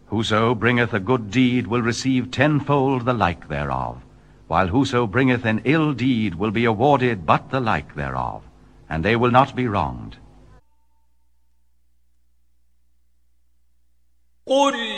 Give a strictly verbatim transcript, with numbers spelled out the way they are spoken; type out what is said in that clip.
Whoso bringeth a good deed will receive tenfold the like thereof, while whoso bringeth an ill deed will be awarded but the like thereof, and they will not be wronged.